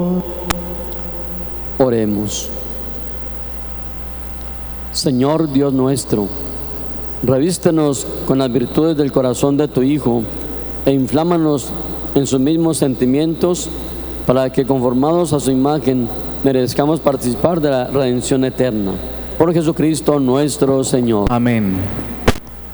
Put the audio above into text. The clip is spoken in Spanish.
Oremos. Señor Dios nuestro, revístenos con las virtudes del corazón de tu Hijo e inflámanos en sus mismos sentimientos, para que, conformados a su imagen, merezcamos participar de la redención eterna. Por Jesucristo nuestro Señor. Amén.